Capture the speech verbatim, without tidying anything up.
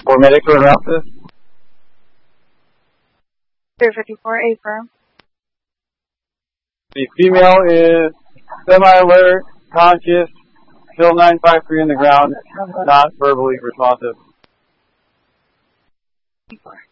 for medics or around this. three fifty-four, A firm. The female is semi-alert, conscious, still nine five three in the ground, not verbally responsive. Four.